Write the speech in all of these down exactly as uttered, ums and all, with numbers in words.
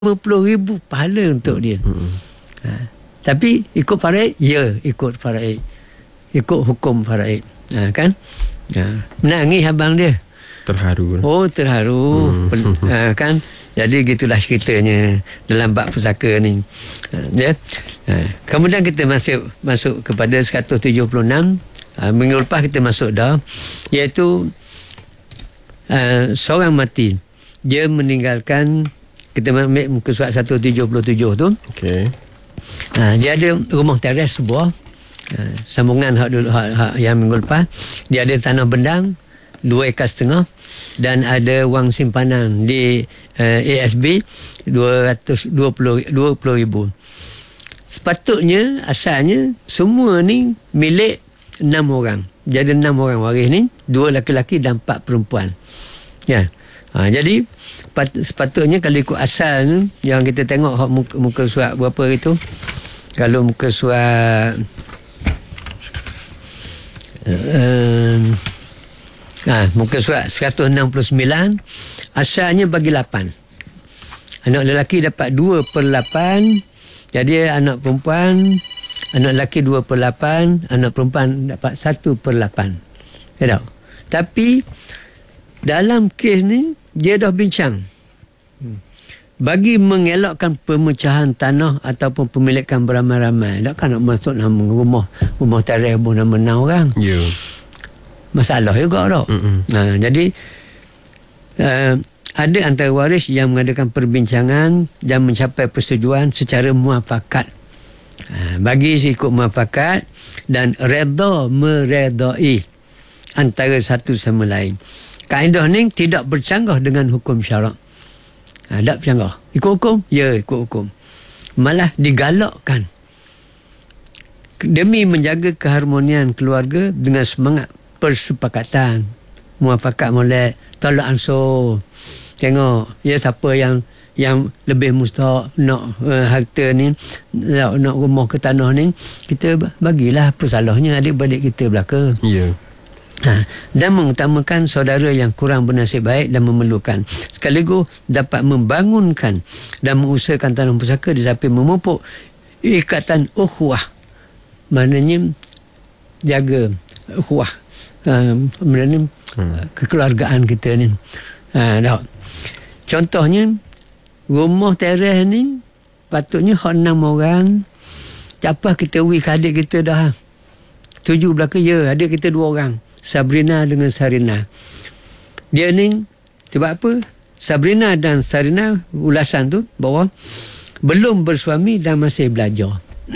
lima puluh ribu pahala untuk dia. Hmm. Ha. Tapi ikut faraid, ya ikut faraid. Ikut hukum faraid. Ha, kan? Ha. Menangis abang dia. Terharu. Oh, terharu. Hmm. Ha, kan? Jadi gitulah ceritanya dalam bab pusaka ni. Ha, ya. Ha. Kemudian kita masuk masuk kepada seratus tujuh puluh enam. Ha, minggu lepas kita masuk dah, iaitu uh, seorang mati. Dia meninggalkan, kita ambil muka surat seratus tujuh puluh tujuh tu. Okey. Ha, dia ada rumah teres sebuah. Ha, sambungan hak dulu hak, hak yang minggu lepas. Dia ada tanah bendang dua ekar setengah dan ada wang simpanan di uh, A S B dua ratus dua puluh ribu. Sepatutnya asalnya semua ni milik enam orang. Jadi enam orang waris ni, dua lelaki dan empat perempuan. Ya. Ha, jadi sepatutnya kalau ikut asal ni, yang kita tengok hak muka, muka surat berapa itu, kalau muka surat uh, ha, muka surat seratus enam puluh sembilan, asalnya bagi lapan. Anak lelaki dapat dua per lapan. Jadi anak perempuan, anak lelaki dua per lapan, anak perempuan dapat satu per lapan. Ya tak? Tapi dalam kes ni dia dah bincang. Bagi mengelakkan pemecahan tanah ataupun pemilikan beramai-ramai, takkan nak masuk nama rumah rumah tarikh pun nama enam orang. Ya. Yeah. Masalah juga tak? Nah, jadi uh, ada antara waris yang mengadakan perbincangan dan mencapai persetujuan secara muafakat. Uh, bagi ikut muafakat dan redha meredai antara satu sama lain. Kaedah ni tidak bercanggah dengan hukum syarak. Ha, tak bercanggah. Ikut hukum? Ya, ikut hukum. Malah digalakkan. Demi menjaga keharmonian keluarga dengan semangat persepakatan. Muafakat molek, tolak ansur. Tengok, ya siapa yang yang lebih mustahak nak uh, harta ni, nak, nak rumah ke tanah ni, kita bagilah, apa salahnya adik-beradik kita belaka. Ya. Yeah. Ha, dan mengutamakan saudara yang kurang bernasib baik dan memerlukan, sekaligus dapat membangunkan dan mengusahakan tanah pusaka di samping memupuk ikatan ukhuwah, maknanya jaga ukhuwah, uh, maknanya hmm. kekeluargaan kita ni. Ha, tak? Contohnya rumah teres ni patutnya hak enam orang, tak apa kita wik adik kita dah tujuh belaka, ya adik kita dua orang, Sabrina dengan Sarina. Dia ni sebab apa? Sabrina dan Sarina ulasan tu bahawa belum bersuami dan masih belajar.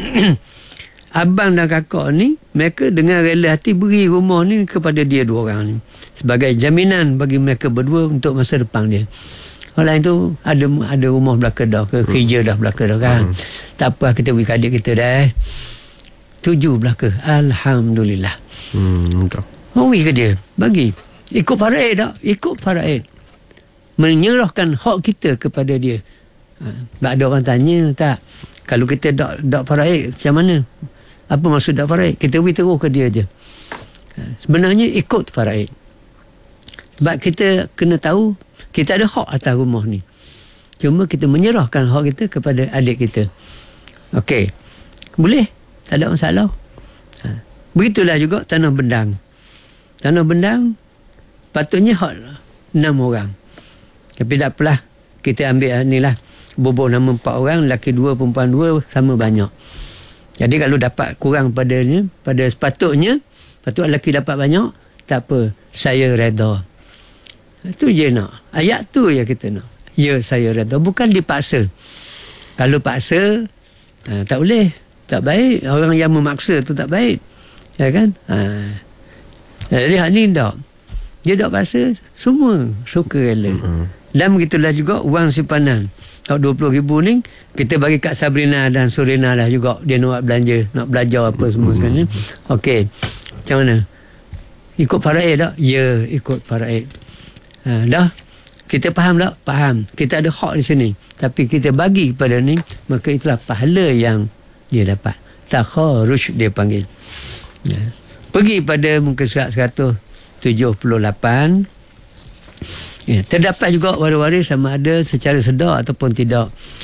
Abang dan kakak ni, mereka dengan rela hati beri rumah ni kepada dia dua orang ni sebagai jaminan bagi mereka berdua untuk masa depan dia. Orang lain tu ada ada rumah belaka dah, ke kerja dah belaka dah kan. Hmm. Tak apa, kita beri adik kita dah. Tujuh belaka. Alhamdulillah. Hmm, betul. Mawi ke dia? Bagi. Ikut faraid tak? Ikut faraid. Menyerahkan hak kita kepada dia. Ha, tak ada orang tanya tak? Kalau kita tak tak faraid, macam mana? Apa maksud tak faraid? Kita beri terus ke dia je. Ha, sebenarnya ikut faraid. Sebab kita kena tahu, kita ada hak atas rumah ni. Cuma kita menyerahkan hak kita kepada adik kita. Okey. Boleh? Tak ada masalah. Ha, begitulah juga tanah bendang. Tanah bendang patutnya hak enam orang. Tapi tak apalah, kita ambil ni lah, bubuh nama empat orang, lelaki dua, perempuan dua, sama banyak. Jadi kalau dapat kurang pada ni, pada sepatutnya, patut lelaki dapat banyak, tak apa, saya reda. Itu je nak. Ayat tu je kita nak. Ya, saya reda. Bukan dipaksa. Kalau paksa, ha, tak boleh. Tak baik. Orang yang memaksa tu tak baik. Ya kan? Ha. Jadi hak ni tak. Dia tak paksa, semua suka rela. Mm-hmm. Dan begitulah juga wang simpanan. Kalau dua puluh ribu ni, kita bagi kat Sabrina dan Surina lah juga. Dia nak belanja, nak belajar apa semua mm-hmm. sekarang ni. Okey. Macam mana? Ikut faraid tak? Ya, ikut faraid. Ha, dah? Kita faham tak? Faham. Kita ada hak di sini. Tapi kita bagi kepada ni, maka itulah pahala yang dia dapat. Takharush dia panggil. Ya. Pergi pada muka surat seratus tujuh puluh lapan. Ya, terdapat juga waris-waris sama ada secara sedar ataupun tidak.